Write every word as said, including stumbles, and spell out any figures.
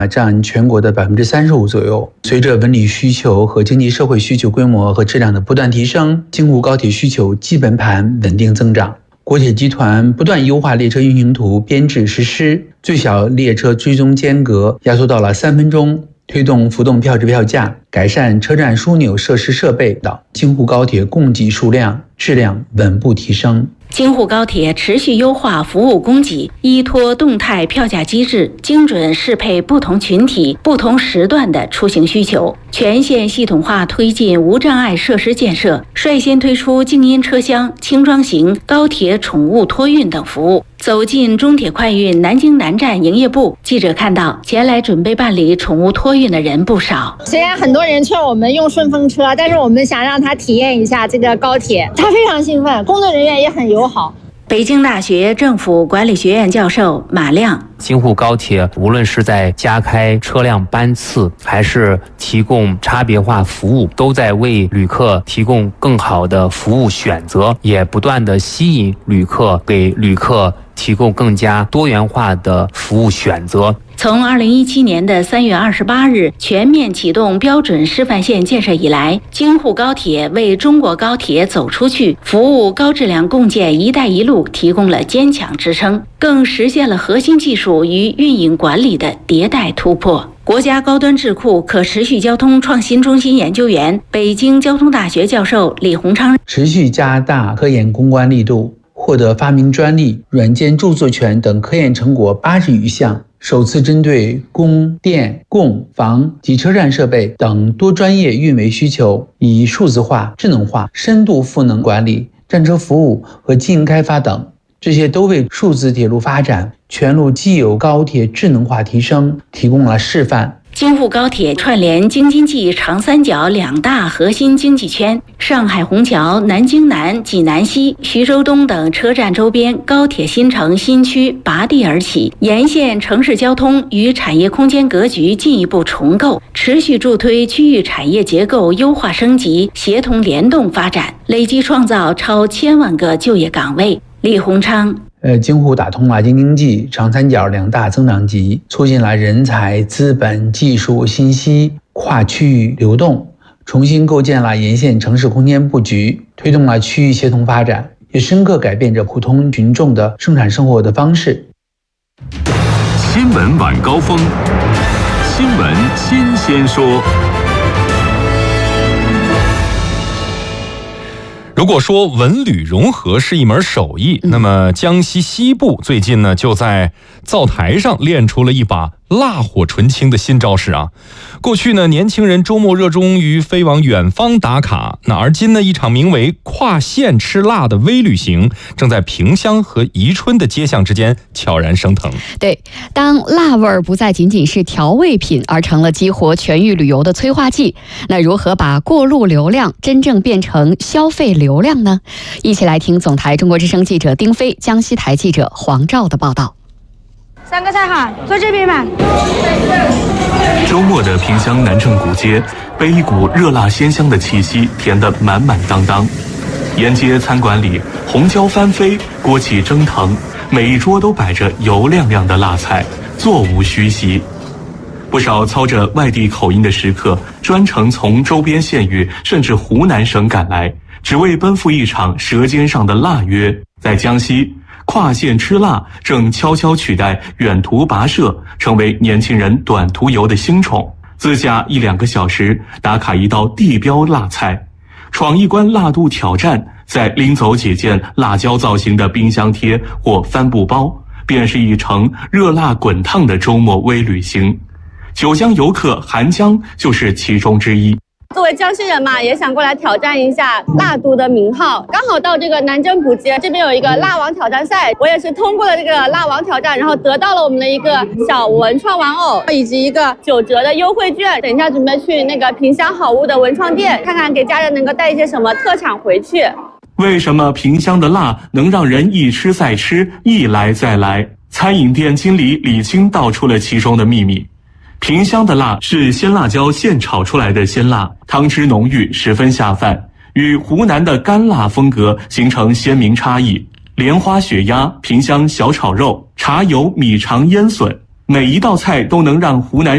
占全国的百分之三十五左右。随着文旅需求和经济社会需求规模和质量的不断提升，京沪高铁需求基本盘稳定增长。国铁集团不断优化列车运行图编制实施，最小列车追踪间隔压缩到了三分钟，推动浮动票制票价，改善车站枢纽设施设备等，京沪高铁供给数量、质量稳步提升。 京沪高铁持续优化服务供给，依托动态票价机制，精准适配不同群体、不同时段的出行需求，全线系统化推进无障碍设施建设，率先推出静音车厢、轻装型高铁宠物托运等服务。走进中铁快运南京南站营业部，记者看到前来准备办理宠物托运的人不少。 虽然很多人劝我们用顺风车，但是我们想让他体验一下这个高铁，他非常兴奋，工作人员也很友好。 北京大学政府管理学院教授马亮， 京沪高铁无论是在加开车辆班次，还是提供差别化服务，都在为旅客提供更好的服务选择，也不断的吸引旅客，给旅客提供更加多元化的服务选择。 从二零一七年的三月二十八日全面启动标准示范线建设以来，京沪高铁为中国高铁走出去、服务高质量共建“一带一路”提供了坚强支撑，更实现了核心技术与运营管理的迭代突破。国家高端智库可持续交通创新中心研究员、北京交通大学教授李洪昌， 持续加大科研攻关力度，获得发明专利、软件著作权等科研成果八十余项。首次针对供电、供房及车站设备等多专业运维需求，以数字化、智能化、深度赋能管理、站车服务和经营开发等，这些都为数字铁路发展、全路既有高铁智能化提升提供了示范。 京沪高铁串联京津冀长三角两大核心经济圈，上海虹桥、南京南、济南西、徐州东等车站周边高铁新城新区拔地而起，沿线城市交通与产业空间格局进一步重构，持续助推区域产业结构优化升级、协同联动发展，累计创造超千万个就业岗位。李洪昌。 呃，京沪打通了京津冀、长三角两大增长极，促进了人才、资本、技术、信息跨区域流动，重新构建了沿线城市空间布局，推动了区域协同发展，也深刻改变着普通群众的生产生活的方式。 新闻晚高峰，新闻新鲜说。 如果说文旅融合是一门手艺，那么江西西部最近呢就在灶台上练出了一把辣火纯青的新招式啊！过去呢，年轻人周末热衷于飞往远方打卡，那而今呢，一场名为“跨县吃辣”的微旅行，正在萍乡和宜春的街巷之间悄然升腾。 对，当辣味儿不再仅仅是调味品，而成了激活全域旅游的催化剂，那如何把过路流量真正变成消费流量呢？一起来听总台中国之声记者丁飞、江西台记者黄照的报道。 三个菜哈，坐这边吧。 周末的萍乡南郑古街被一股热辣鲜香的气息填得满满当当，沿街餐馆里红椒翻飞，锅气蒸腾，每一桌都摆着油亮亮的辣菜，座无虚席。不少操着外地口音的食客专程从周边县域甚至湖南省赶来，只为奔赴一场舌尖上的腊约。在江西，跨县吃辣正悄悄取代远途跋涉，成为年轻人短途游的新宠。自驾一两个小时打卡一道地标辣菜，闯一关辣度挑战，再拎走几件辣椒造型的冰箱贴或帆布包，便是一程热辣滚烫的周末微旅行。九江游客韩江就是其中之一。 作为江西人嘛，也想过来挑战一下辣都的名号。刚好到这个南郑古街这边有一个辣王挑战赛，我也是通过了这个辣王挑战，然后得到了我们的一个小文创玩偶以及一个九折的优惠券。等一下准备去那个萍乡好物的文创店，看看给家人能够带一些什么特产回去。 为什么萍乡的辣能让人一吃再吃，一来再来？餐饮店经理李青道出了其中的秘密。萍乡的辣是鲜辣椒现炒出来的鲜辣，汤汁浓郁，十分下饭，与湖南的干辣风格形成鲜明差异。莲花血鸭、萍乡小炒肉、茶油米肠腌笋，每一道菜都能让湖南